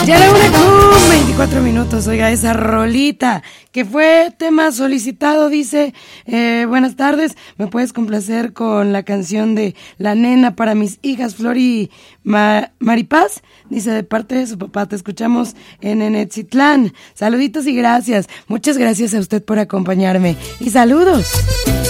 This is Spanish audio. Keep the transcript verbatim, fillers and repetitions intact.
Ya la una con veinticuatro minutos, oiga, esa rolita que fue tema solicitado, dice, eh, buenas tardes, ¿me puedes complacer con la canción de La Nena para mis hijas Flor y Ma- Maripaz? Dice, de parte de su papá, te escuchamos en Enetzitlán. Saluditos y gracias, muchas gracias a usted por acompañarme y saludos.